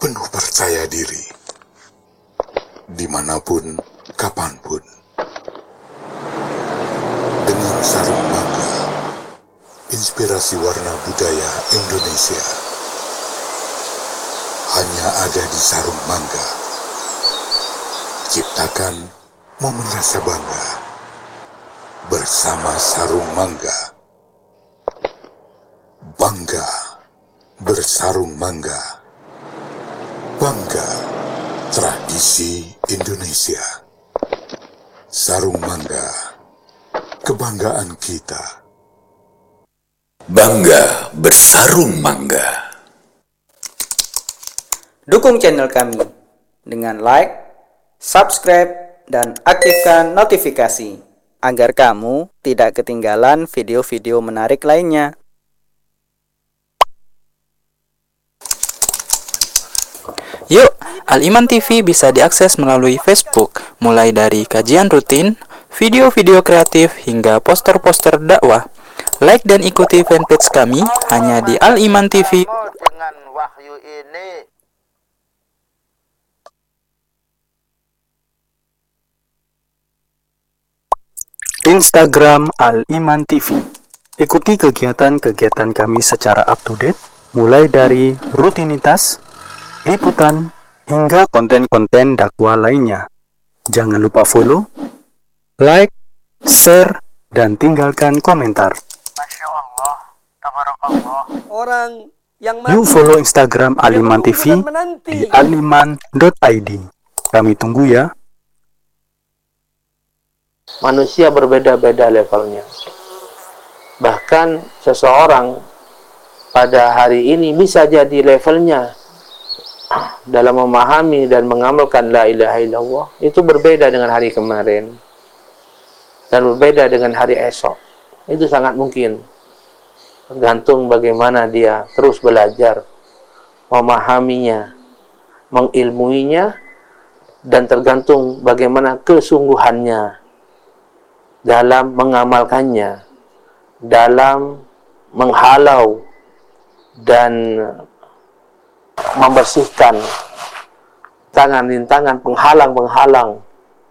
penuh percaya diri, dimanapun, kapanpun. Dengan sarung mangga, inspirasi warna budaya Indonesia hanya ada di sarung mangga. Ciptakan momen rasa bangga bersama sarung mangga. Bangga bersarung mangga. Bangga tradisi Indonesia. Sarung mangga, kebanggaan kita. Bangga bersarung mangga. Dukung channel kami dengan like, subscribe, dan aktifkan notifikasi agar kamu tidak ketinggalan video-video menarik lainnya. Yuk, Al-Iman TV bisa diakses melalui Facebook, mulai dari kajian rutin, video-video kreatif, hingga poster-poster dakwah. Like dan ikuti fanpage kami hanya di Al-Iman TV. Dengan wahyu ini Instagram Al-Iman TV. Ikuti kegiatan-kegiatan kami secara up-to-date, mulai dari rutinitas, liputan, hingga konten-konten dakwah lainnya. Jangan lupa follow, like, share, dan tinggalkan komentar. Masya Allah, tabarakallah. Orang yang Yuk follow Instagram Al-Iman TV di aliman.id. Kami tunggu ya. Manusia berbeda-beda levelnya. Bahkan seseorang pada hari ini bisa jadi levelnya dalam memahami dan mengamalkan la ilaha illallah itu berbeda dengan hari kemarin dan berbeda dengan hari esok. Itu sangat mungkin, tergantung bagaimana dia terus belajar memahaminya, mengilmuinya, dan tergantung bagaimana kesungguhannya dalam mengamalkannya, dalam menghalau dan membersihkan tangan-tangan penghalang-penghalang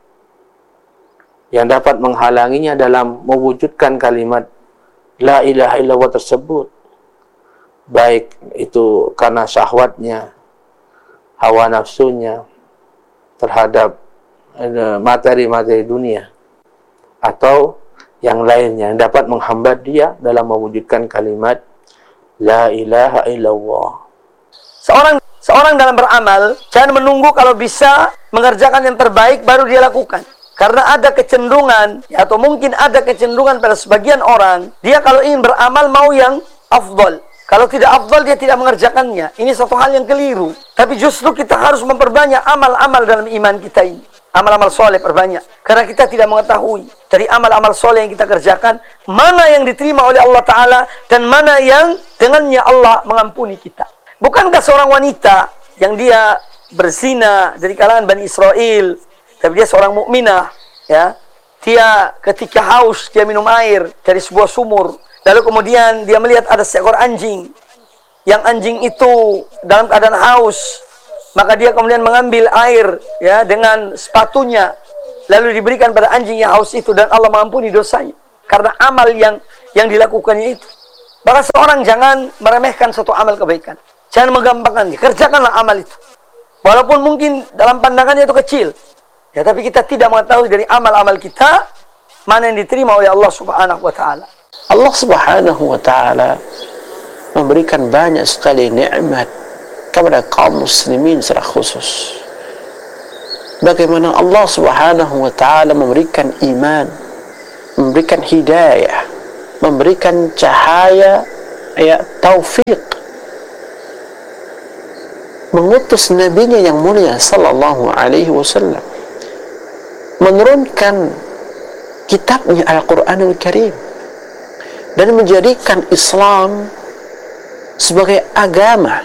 yang dapat menghalanginya dalam mewujudkan kalimat la ilaha illallah tersebut, baik itu karena syahwatnya, hawa nafsunya terhadap materi-materi dunia, atau yang lainnya yang dapat menghambat dia dalam mewujudkan kalimat la ilaha illallah. Seorang dalam beramal jangan menunggu kalau bisa mengerjakan yang terbaik baru dia lakukan. Karena ada kecenderungan atau mungkin ada kecenderungan pada sebagian orang, dia kalau ingin beramal mau yang afdal. Kalau tidak afdal dia tidak mengerjakannya. Ini satu hal yang keliru. Tapi justru kita harus memperbanyak amal-amal dalam iman kita ini. Amal-amal soleh perbanyak. Karena kita tidak mengetahui dari amal-amal soleh yang kita kerjakan, mana yang diterima oleh Allah Ta'ala, dan mana yang dengannya Allah mengampuni kita. Bukankah seorang wanita yang dia berzina dari kalangan Bani Israel, tapi dia seorang mukminah, ya, dia ketika haus, dia minum air dari sebuah sumur, lalu kemudian dia melihat ada seekor anjing, yang anjing itu dalam keadaan haus, maka dia kemudian mengambil air, ya, dengan sepatunya, lalu diberikan pada anjing yang haus itu, dan Allah mengampuni dosanya karena amal yang dilakukannya itu. Maka seorang jangan meremehkan suatu amal kebaikan, jangan menggampangkannya, kerjakanlah amal itu, walaupun mungkin dalam pandangannya itu kecil, ya, tapi kita tidak mengetahui dari amal-amal kita mana yang diterima oleh Allah Subhanahu wa Ta'ala. Allah Subhanahu wa Ta'ala memberikan banyak sekali nikmat kepada kaum muslimin secara khusus. Bagaimana Allah Subhanahu wa Ta'ala memberikan iman, memberikan hidayah, memberikan cahaya, ya, taufik, mengutus nabinya yang mulia sallallahu alaihi wasallam, menurunkan kitabnya Al-Quranul Karim, dan menjadikan Islam sebagai agama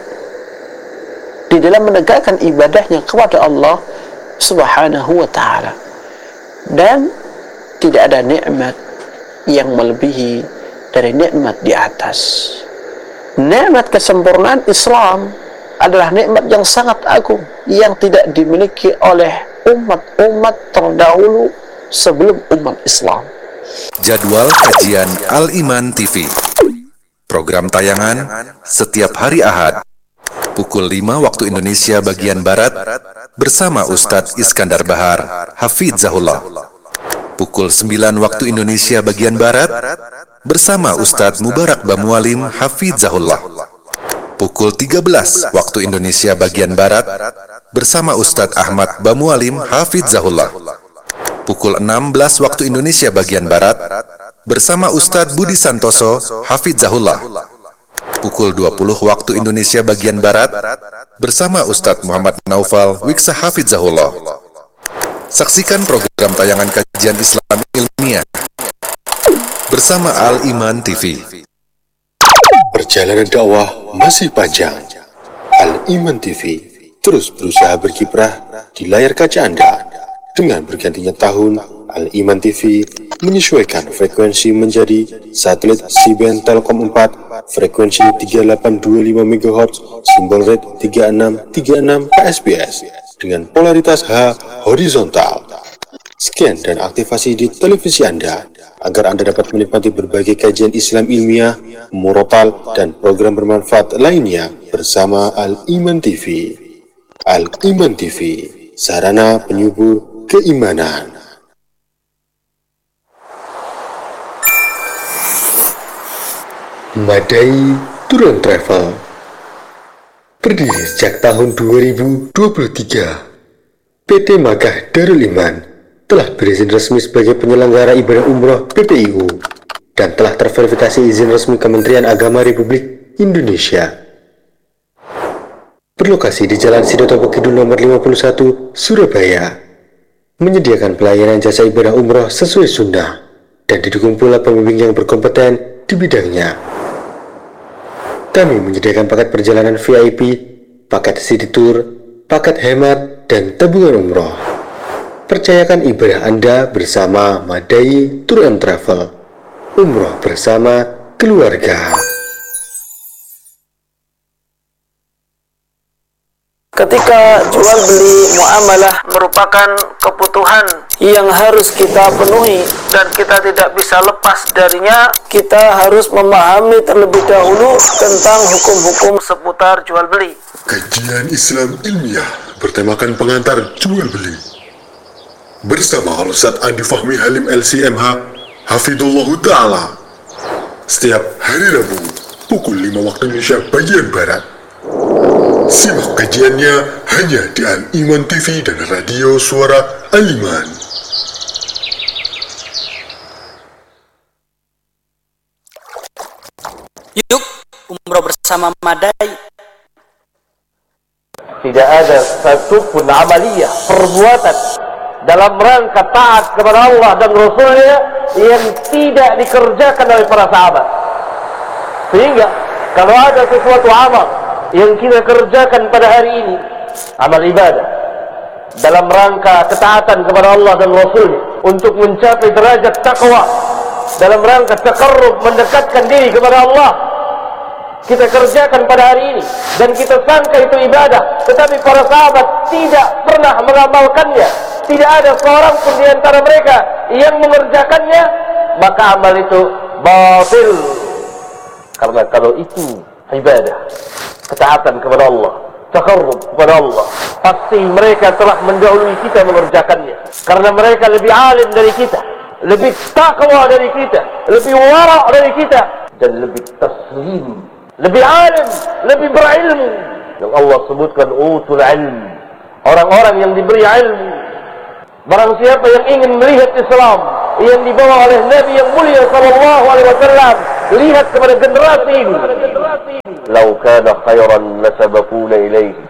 di dalam menegakkan ibadahnya kepada Allah Subhanahu wa Ta'ala. Dan tidak ada nikmat yang melebihi dari nikmat di atas. Nikmat kesempurnaan Islam adalah nikmat yang sangat agung yang tidak dimiliki oleh umat-umat terdahulu sebelum umat Islam. Jadwal kajian Al-Iman TV. Program tayangan setiap hari Ahad pukul 5 waktu Indonesia bagian Barat bersama Ustadz Iskandar Bahar Hafizahullah. Pukul 9 waktu Indonesia bagian Barat bersama Ustadz Mubarak Bamualim Hafizahullah. Pukul 13 waktu Indonesia bagian Barat bersama Ustadz Ahmad Bamualim Hafizahullah. Pukul 16 waktu Indonesia bagian Barat bersama Ustadz Budi Santoso Hafizahullah. Pukul 20 waktu Indonesia bagian Barat bersama Ustadz Muhammad Naufal Wiksa Hafizahullah. Saksikan program tayangan kajian Islam ilmiah bersama Al-Iman TV. Perjalanan dakwah masih panjang. Al-Iman TV terus berusaha berkiprah di layar kaca Anda. Dengan bergantinya tahun, Al-Iman TV menyesuaikan frekuensi menjadi satelit C-band Telkom 4, frekuensi 3825 MHz, simbol rate 3636 KSBS, dengan polaritas H horizontal. Scan dan aktivasi di televisi Anda, agar Anda dapat menikmati berbagai kajian Islam ilmiah, murotal, dan program bermanfaat lainnya bersama Al-Iman TV. Al-Iman TV, sarana penyubur keimanan. Madai Tour and Travel berdiri sejak tahun 2023. PT Makkah Darul Iman telah berizin resmi sebagai penyelenggara ibadah umroh PPIU dan telah terverifikasi izin resmi Kementerian Agama Republik Indonesia. Berlokasi di Jalan Sidotopo Kidul nomor 51, Surabaya, menyediakan pelayanan jasa ibadah umroh sesuai sunnah dan didukung pula pembimbing yang berkompeten di bidangnya. Kami menyediakan paket perjalanan VIP, paket city tour, paket hemat, dan tabungan umroh. Percayakan ibadah Anda bersama Madai Tour and Travel. Umroh bersama keluarga. Ketika jual beli muamalah merupakan kebutuhan yang harus kita penuhi dan kita tidak bisa lepas darinya, kita harus memahami terlebih dahulu tentang hukum-hukum seputar jual beli. Kajian Islam ilmiah bertemakan pengantar jual beli bersama Al-Ustadz Andi Fahmi Halim LCMH Hafidullah Ta'ala setiap hari Rabu pukul 5 waktu Indonesia bagian Barat. Simak kajiannya hanya di Al-Iman TV dan Radio Suara Al-Iman. Yuk, umroh bersama Madai. Tidak ada satupun amaliyah, perbuatan dalam rangka taat kepada Allah dan Rasulnya yang tidak dikerjakan oleh para sahabat. Sehingga kalau ada sesuatu amal yang kita kerjakan pada hari ini, amal ibadah dalam rangka ketaatan kepada Allah dan Rasulnya untuk mencapai derajat takwa, dalam rangka takarrub, mendekatkan diri kepada Allah, kita kerjakan pada hari ini dan kita sangka itu ibadah, tetapi para sahabat tidak pernah mengamalkannya, tidak ada seorang pun di antara mereka yang mengerjakannya, maka amal itu batil. Karena kalau itu ibadah, ketaatan kepada Allah, takarrub kepada Allah, pasti mereka telah mendahului kita mengerjakannya. Karena mereka lebih alim dari kita, lebih takwa dari kita, lebih wara' dari kita, dan lebih taslim, lebih alim, lebih berilmu. Yang Allah sebutkan utul ilm, orang-orang yang diberi ilmu. Barang siapa yang ingin melihat Islam yang dibawa oleh Nabi yang mulia sallallahu alaihi wasallam, lihat kepada generasi ini. Lau kana khairan lasabaquna ilaihi